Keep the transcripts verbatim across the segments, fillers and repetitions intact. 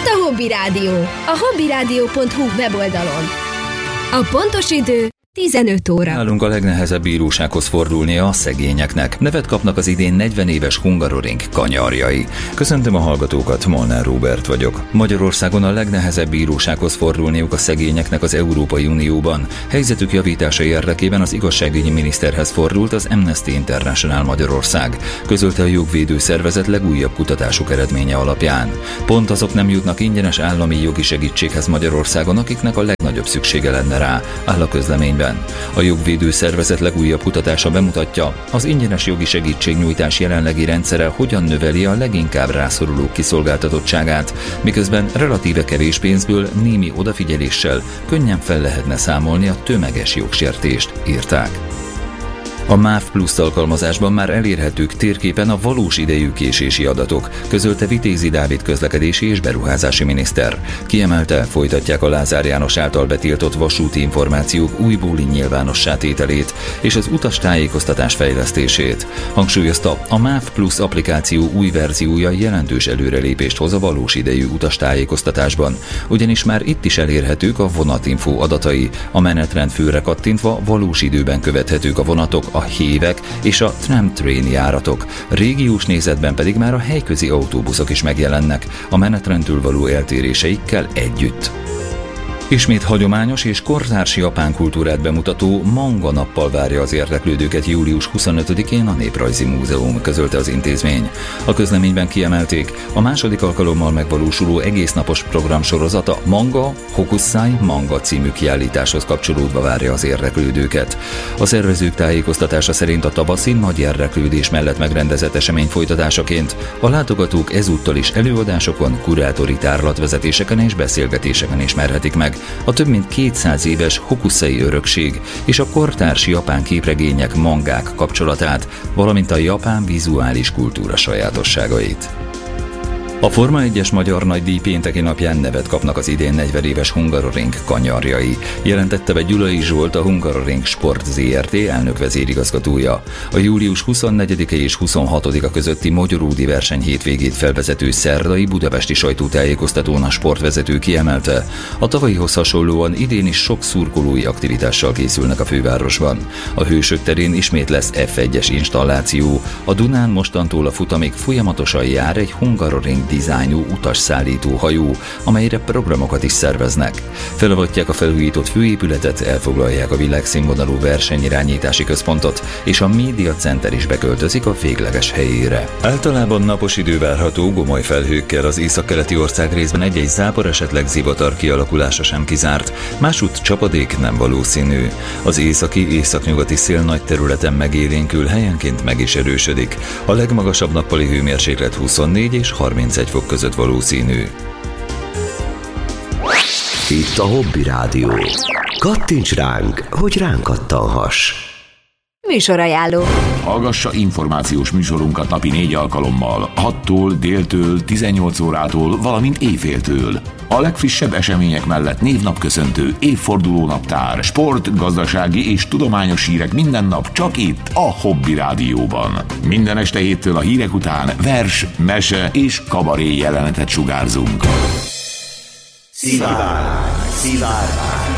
itt a Hobby Rádió, a hobbyrádió pont hu weboldalon. A pontos idő tizenöt óra. Nálunk a legnehezebb bírósághoz fordulnia a szegényeknek. Nevet kapnak az idén negyven éves Hungaroring kanyarjai. Köszöntöm a hallgatókat, Molnár Róbert vagyok. Magyarországon a legnehezebb bírósághoz fordulniuk a szegényeknek az Európai Unióban. Helyzetük javítása érdekében az igazságügyi miniszterhez fordult az Amnesty International Magyarország, közölte a jogvédő szervezet legújabb kutatásuk eredménye alapján. Pont azok nem jutnak ingyenes állami jogi segítséghez Magyarországon, akiknek a legnagyobb szüksége lenne rá, áll a közleményben. A jogvédő szervezet legújabb kutatása bemutatja, az ingyenes jogi segítségnyújtás jelenlegi rendszere hogyan növeli a leginkább rászorulók kiszolgáltatottságát, miközben relatíve kevés pénzből némi odafigyeléssel könnyen fel lehetne számolni a tömeges jogsértést, írták. A MÁV Plus alkalmazásban már elérhetők térképen a valós idejű késési adatok, közölte Vitézi Dávid közlekedési és beruházási miniszter. Kiemelte, folytatják a Lázár János által betiltott vasúti információk újbóli nyilvánossá tételét és az utastájékoztatás fejlesztését. Hangsúlyozta, a MÁV Plus applikáció új verziója jelentős előrelépést hoz a valós idejű utastájékoztatásban, ugyanis már itt is elérhetők a vonatinfo adatai, a menetrend főre kattintva valós időben követhetők a vonatok, a hévek és a tram-train járatok, régiós nézetben pedig már a helyközi autóbuszok is megjelennek, a menetrendtől való eltéréseikkel együtt. Ismét hagyományos és kortárs japán kultúrát bemutató manga nappal várja az érdeklődőket július huszonötödikén a Néprajzi Múzeum, közölte az intézmény. A közleményben kiemelték, a második alkalommal megvalósuló egésznapos programsorozata Manga Hokusai Manga című kiállításhoz kapcsolódva várja az érdeklődőket. A szervezők tájékoztatása szerint a tavaszi nagy érdeklődés mellett megrendezett esemény folytatásaként a látogatók ezúttal is előadásokon, kurátori tárlatvezetéseken és beszélgetéseken ismerhetik meg a több mint kétszáz éves hokusai örökség és a kortárs japán képregények, mangák kapcsolatát, valamint a japán vizuális kultúra sajátosságait. A Forma egyes magyar nagydíj pénteki napján nevet kapnak az idén negyven éves Hungaroring kanyarjai, jelentette be Gyulai Zsolt, a Hungaroring Sport zé er té elnök vezérigazgatója. A július huszonnegyedike és huszonhatodika közötti magyaródi verseny hétvégét felvezető szerdai budapesti sajtótájékoztatón a sportvezető kiemelte, a tavalyihoz hasonlóan idén is sok szurkolói aktivitással készülnek a fővárosban. A Hősök terén ismét lesz ef egyes installáció, a Dunán mostantól a futamig folyamatosan jár egy Hungaroring dizájnú utasszállító hajó, amelyre programokat is szerveznek. Felavatják a felújított főépületet, elfoglalják a világszínvonalú versenyirányítási központot, és a Media Center is beköltözik a végleges helyére. Általában napos idő várható, gomoly felhőkkel, az északkeleti ország részben egy-egy zápor, esetleg zivatar kialakulása sem kizárt, másútt csapadék nem valószínű. Az északi, északnyugati szél nagy területen megélénkül, helyenként meg is erősödik. A legmagasabb nappali hőmérséklet huszonnégy és harmincegy fok között valószínű. Itt a Hobby Rádió. Kattints ránk, hogy ránk kattanhass. Műsorajánló. Hallgassa információs műsorunkat napi négy alkalommal, hattól, déltől, tizennyolc órától, valamint éjféltől. A legfrissebb események mellett névnapköszöntő, évfordulónaptár, sport, gazdasági és tudományos hírek minden nap csak itt a Hobby Rádióban. Minden este héttől a hírek után vers, mese és kabaré jelenetet sugárzunk. Szivárvány, szivárvány,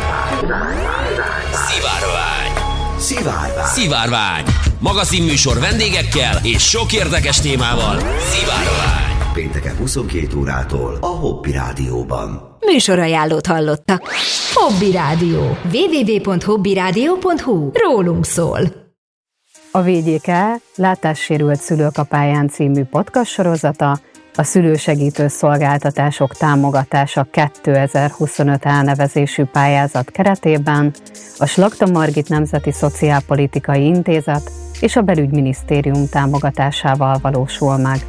Szivárvány. szivárvány, Szivárvány. Magazinműsor vendégekkel és sok érdekes témával. Szivárvány. pénteken huszonkét órától a Hobby Rádióban. Műsorajánlót hallottak. Hobby Rádió. double-u double-u double-u pont hobbyrádió pont hu. Rólunk szól. A vé gyé ká Látássérült szülők a pályán című podcast sorozata a szülősegítő szolgáltatások támogatása kétezer-huszonöt elnevezésű pályázat keretében a Slakta Margit Nemzeti Szociálpolitikai Intézet és a Belügyminisztérium támogatásával valósul meg.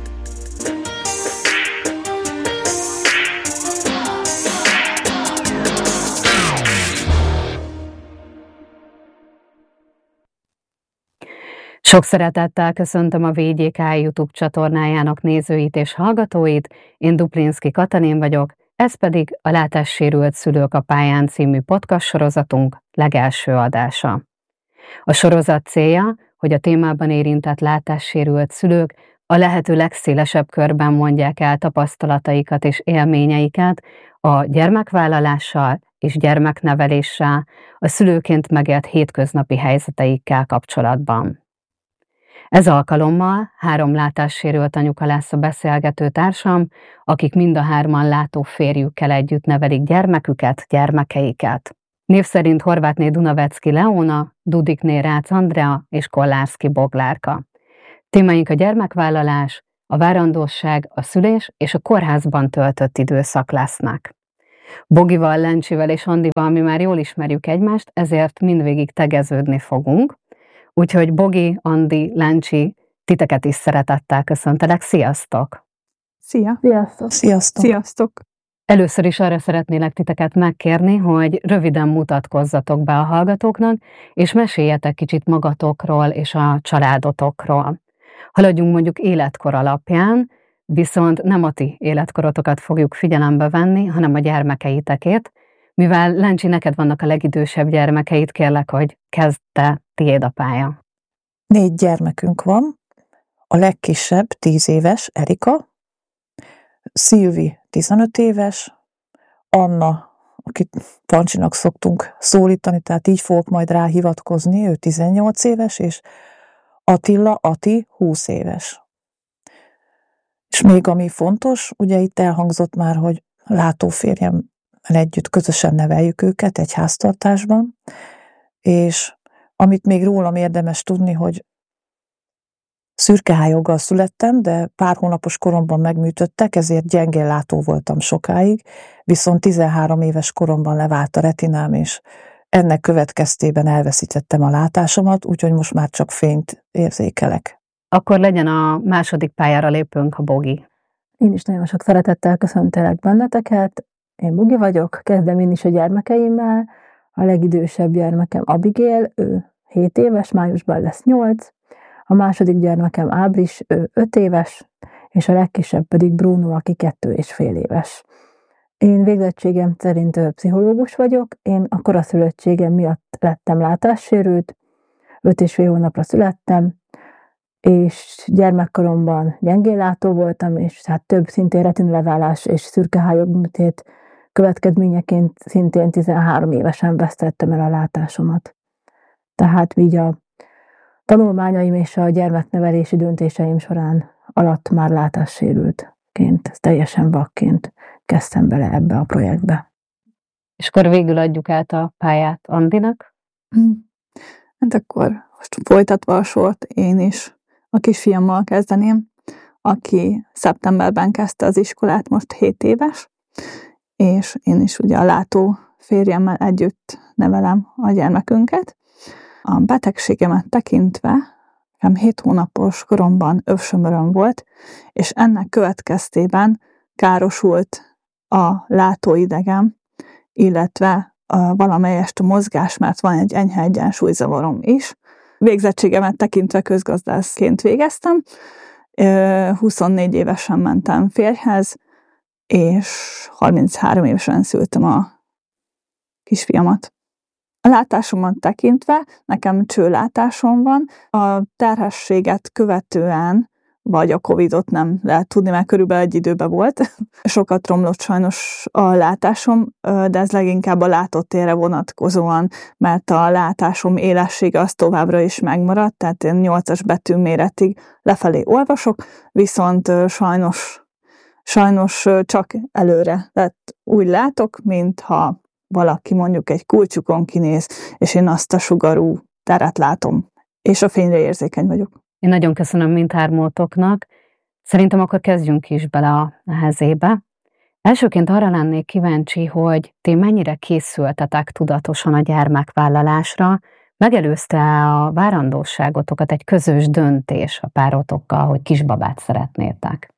Sok szeretettel köszöntöm a vé gyé ká YouTube csatornájának nézőit és hallgatóit, én Duplinszky Katalin vagyok, ez pedig a Látássérült szülők a pályán című podcast sorozatunk legelső adása. A sorozat célja, hogy a témában érintett látássérült szülők a lehető legszélesebb körben mondják el tapasztalataikat és élményeiket a gyermekvállalással és gyermekneveléssel, a szülőként megélt hétköznapi helyzeteikkel kapcsolatban. Ez alkalommal három látássérült anyuka lesz a beszélgető társam, akik mind a hárman látó férjükkel együtt nevelik gyermeküket, gyermekeiket. Név szerint Horvátné Dunavecki Leóna, Dudikné Rácz Andrea és Kollárszki Boglárka. Témáink a gyermekvállalás, a várandóság, a szülés és a kórházban töltött időszak lesznek. Bogival, Lencsivel és Andival mi már jól ismerjük egymást, ezért mindvégig tegeződni fogunk. Úgyhogy Bogi, Andi, Lencsi, titeket is szeretettel köszöntelek. Sziasztok! Szia! Sziasztok! Sziasztok! Sziasztok! Először is arra szeretnélek titeket megkérni, hogy röviden mutatkozzatok be a hallgatóknak, és meséljetek kicsit magatokról és a családotokról. Haladjunk mondjuk életkor alapján, viszont nem a ti életkorotokat fogjuk figyelembe venni, hanem a gyermekeitekét. Mivel Lencsi, neked vannak a legidősebb gyermekeid, kérlek, hogy kezd te, tiéd a pálya. Négy gyermekünk van, a legkisebb tíz éves, Erika, Szilvi tizenöt éves, Anna, akit Pancsinak szoktunk szólítani, tehát így fogok majd rá hivatkozni, ő tizennyolc éves, és Attila, Ati, húsz éves. És még ami fontos, ugye itt elhangzott már, hogy látóférjemmel együtt közösen neveljük őket egy háztartásban, és amit még rólam érdemes tudni, hogy szürkehályoggal születtem, de pár hónapos koromban megműtöttek, ezért gyengén látó voltam sokáig, viszont tizenhárom éves koromban levált a retinám, és ennek következtében elveszítettem a látásomat, úgyhogy most már csak fényt érzékelek. Akkor legyen a második pályára lépünk, a Bogi. Én is nagyon sok szeretettel köszöntelek benneteket. Én Bogi vagyok, kezdem én is a gyermekeimmel. A legidősebb gyermekem Abigail, ő hét éves, májusban lesz nyolc. A második gyermekem Ábris, ő öt éves, és a legkisebb pedig Bruno, aki kettő és fél éves. Én végzettségem szerint pszichológus vagyok, én a koraszülöttségem miatt lettem látássérült, öt és fél hónapra születtem, és gyermekkoromban gyengénlátó voltam, és hát több szintén retinaleválás és szürkehályogműtét következményeként szintén tizenhárom évesen vesztettem el a látásomat. Tehát így a tanulmányaim és a gyermeknevelési döntéseim során alatt már látássérültként, teljesen vakként kezdtem bele ebbe a projektbe. És akkor végül adjuk át a pályát Andinak. Hát akkor most folytatva a sort, én is a kisfiammal kezdeném, aki szeptemberben kezdte az iskolát, most hét éves, és én is ugye a látó férjemmel együtt nevelem a gyermekünket. A betegségemet tekintve, nekem hét hónapos koromban övsömöröm volt, és ennek következtében károsult a látóidegem, illetve a valamelyest a mozgás, mert van egy enyhe egyensúlyzavarom is. Végzettségemet tekintve közgazdászként végeztem, huszonnégy évesen mentem férjhez, és harminchárom évesen szültem a kisfiamat. A látásomat tekintve nekem csőlátásom van, a terhességet követően, vagy a Covidot nem lehet tudni, mert körülbelül egy időben volt. Sokat romlott sajnos a látásom, de ez leginkább a látott térre vonatkozóan, mert a látásom élessége az továbbra is megmaradt, tehát én nyolcas betű méretig lefelé olvasok, viszont sajnos, sajnos csak előre. Tehát úgy látok, mintha valaki mondjuk egy kulcsukon kinéz, és én azt a sugarú teret látom, és a fényre érzékeny vagyok. Én nagyon köszönöm mindhármótoknak. Szerintem akkor kezdjünk is bele a nehezébe. Elsőként arra lennék kíváncsi, hogy ti mennyire készültetek tudatosan a gyermekvállalásra, megelőzte a várandóságotokat egy közös döntés a párotokkal, hogy kisbabát szeretnétek?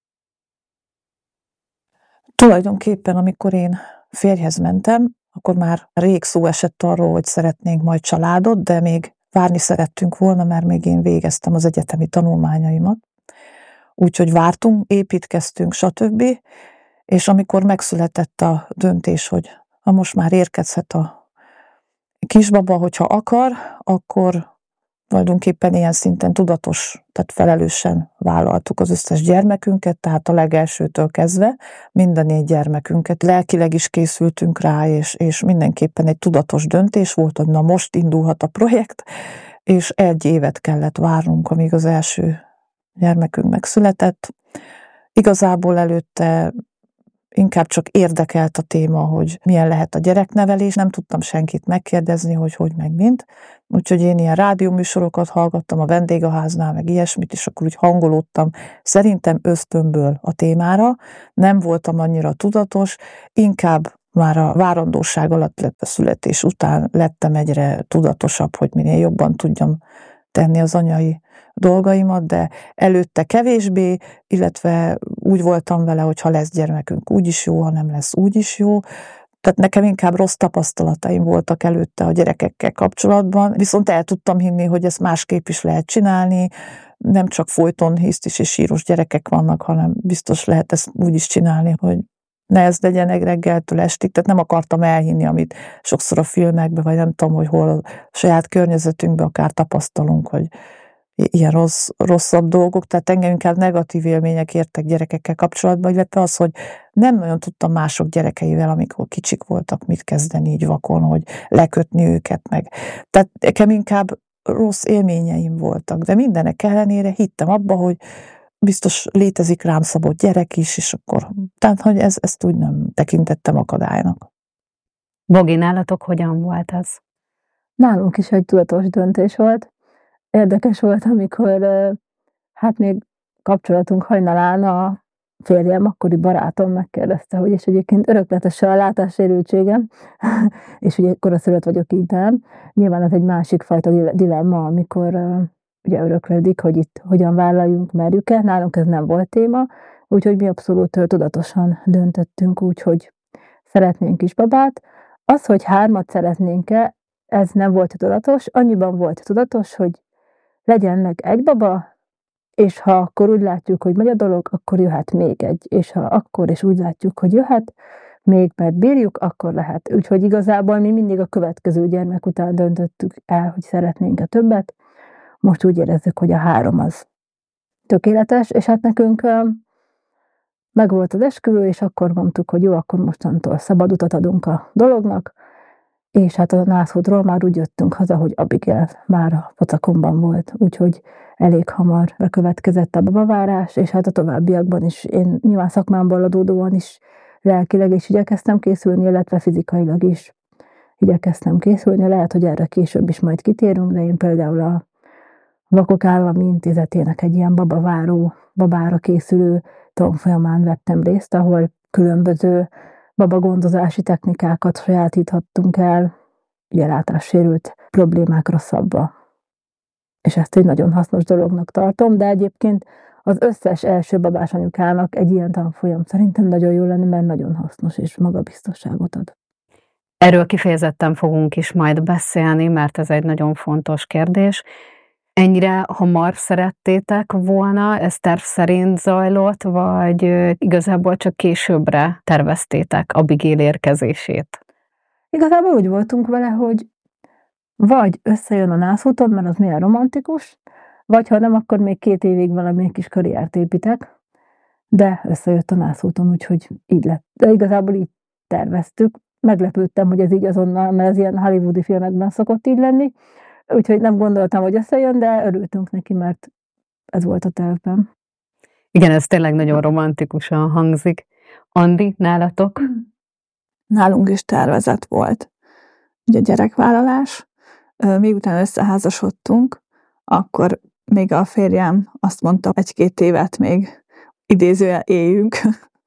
Tulajdonképpen, amikor én férjhez mentem, akkor már rég szó esett arról, hogy szeretnénk majd családot, de még várni szerettünk volna, mert még én végeztem az egyetemi tanulmányaimat. Úgyhogy vártunk, építkeztünk, stb. És amikor megszületett a döntés, hogy ha most már érkezhet a kisbaba, hogyha akar, akkor tulajdonképpen ilyen szinten tudatos, tehát felelősen vállaltuk az összes gyermekünket, tehát a legelsőtől kezdve mind a négy gyermekünket. Lelkileg is készültünk rá, és, és mindenképpen egy tudatos döntés volt, hogy na most indulhat a projekt, és egy évet kellett várnunk, amíg az első gyermekünk megszületett. Igazából előtte inkább csak érdekelt a téma, hogy milyen lehet a gyereknevelés. Nem tudtam senkit megkérdezni, hogy hogy meg mint. Úgyhogy én ilyen rádióműsorokat hallgattam a vendégháznál, meg ilyesmit, és akkor úgy hangolódtam szerintem ösztönből a témára. Nem voltam annyira tudatos, inkább már a várandóság alatt, lett a születés után lettem egyre tudatosabb, hogy minél jobban tudjam tenni az anyai dolgaimat, de előtte kevésbé, illetve úgy voltam vele, hogy ha lesz gyermekünk, úgy is jó, ha nem lesz, úgy is jó. Tehát nekem inkább rossz tapasztalataim voltak előtte a gyerekekkel kapcsolatban, viszont el tudtam hinni, hogy ezt másképp is lehet csinálni, nem csak folyton hisztis és síros gyerekek vannak, hanem biztos lehet ezt úgy is csinálni, hogy ne ez legyen egy reggeltől estig, tehát nem akartam elhinni, amit sokszor a filmekben, vagy nem tudom, hogy hol a saját környezetünkben akár tapasztalunk, hogy ilyen rossz, rosszabb dolgok, tehát engem inkább negatív élmények értek gyerekekkel kapcsolatban, illetve az, hogy nem nagyon tudtam mások gyerekeivel, amikor kicsik voltak, mit kezdeni így vakon, hogy lekötni őket meg. Tehát nekem inkább rossz élményeim voltak, de mindenek ellenére hittem abba, hogy biztos létezik rám szabott gyerek is, és akkor, tehát, hogy ez, ezt úgy nem tekintettem akadálynak. Bogi, nálatok hogyan volt ez? Nálunk is egy tudatos döntés volt. Érdekes volt, amikor hát még kapcsolatunk hajnalán a férjem, akkori barátom megkérdezte, hogy és egyébként örökletesen a látássérültségem, és ugye koraszülött vagyok intern. Nyilván ez egy másik fajta dilemma, amikor ugye öröklődik, hogy itt hogyan vállaljunk, merjük-e. Nálunk ez nem volt téma, úgyhogy mi abszolút tudatosan döntöttünk úgy, hogy szeretnénk kisbabát. Az, hogy hármat szeretnénk-e, ez nem volt tudatos, annyiban volt tudatos, hogy legyen meg egy baba, és ha akkor úgy látjuk, hogy megy a dolog, akkor jöhet még egy, és ha akkor is úgy látjuk, hogy jöhet, még mert bírjuk, akkor lehet. Úgyhogy igazából mi mindig a következő gyermek után döntöttük el, hogy szeretnénk a többet. Most úgy érezzük, hogy a három az tökéletes, és hát nekünk meg volt az esküvő, és akkor mondtuk, hogy jó, akkor mostantól szabad utat adunk a dolognak, és hát a nászhodról már úgy jöttünk haza, hogy Abigail már a pocakomban volt, úgyhogy elég hamar bekövetkezett a babavárás, és hát a továbbiakban is én nyilván szakmámból adódóan is lelkileg is igyekeztem készülni, illetve fizikailag is igyekeztem készülni. Lehet, hogy erre később is majd kitérünk, de én például a Vakok Állami Intézetének egy ilyen babaváró, babára készülő tanfolyamán vettem részt, ahol különböző babagondozási technikákat sajátíthattunk el, ugye látássérült problémákra szabva. És ezt egy nagyon hasznos dolognak tartom, de egyébként az összes első babás anyukának egy ilyen tanfolyam szerintem nagyon jó lenne, mert nagyon hasznos és magabiztosságot ad. Erről kifejezetten fogunk is majd beszélni, mert ez egy nagyon fontos kérdés. Ennyire hamar szerettétek volna, ez terv szerint zajlott, vagy igazából csak későbbre terveztétek Abigail érkezését? Igazából úgy voltunk vele, hogy vagy összejön a nászúton, mert az milyen romantikus, vagy ha nem, akkor még két évig valami kis karriert építek, de összejött a nászúton, úgyhogy így lett. De igazából így terveztük. Meglepődtem, hogy ez így azonnal, mert ez ilyen hollywoodi filmekben szokott így lenni, úgyhogy nem gondoltam, hogy összejön, de örültünk neki, mert ez volt a tervben. Igen, ez tényleg nagyon romantikusan hangzik. Andi, nálatok? Nálunk is tervezett volt. Ugye gyerekvállalás. Miután összeházasodtunk, akkor még a férjem azt mondta, egy-két évet még idézően éljünk,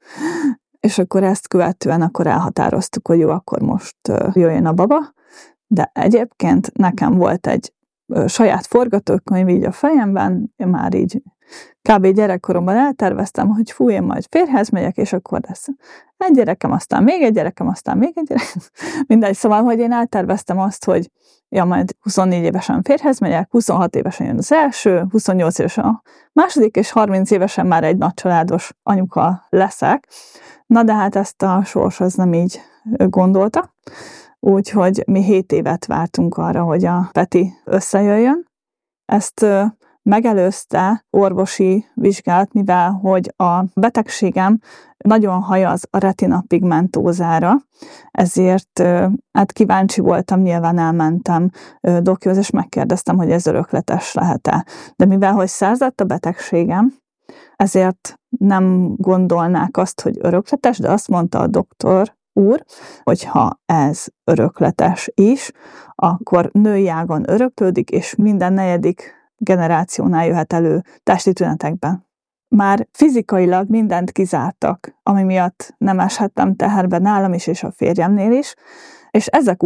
és akkor ezt követően akkor elhatároztuk, hogy jó, akkor most jöjjön a baba, de egyébként nekem volt egy saját forgatókönyv így a fejemben, én már így kb. Gyerekkoromban elterveztem, hogy fú, én majd férjhez megyek, és akkor lesz egy gyerekem, aztán még egy gyerekem, aztán még egy gyerekem. Mindegy, szóval, hogy én elterveztem azt, hogy ja, majd huszonnégy évesen férjhez megyek, huszonhat évesen jön az első, huszonnyolc évesen a második, és harminc évesen már egy nagycsaládos anyuka leszek. Na de hát ezt a sors az nem így gondolta. Úgyhogy mi hét évet vártunk arra, hogy a Peti összejöjjön, ezt megelőzte orvosi vizsgálat, mivel hogy a betegségem nagyon hajaz a retina pigmentózára, ezért hát kíváncsi voltam, nyilván elmentem dokihoz, és megkérdeztem, hogy ez örökletes lehet-e. De mivel hogy szerzett a betegségem, ezért nem gondolnák azt, hogy örökletes, de azt mondta a doktor úr, hogy ha ez örökletes is, akkor női ágon öröklődik, és minden negyedik generációnál jöhet elő testi tünetekben. Már fizikailag mindent kizártak, ami miatt nem eshettem teherbe nálam is, és a férjemnél is, és ezek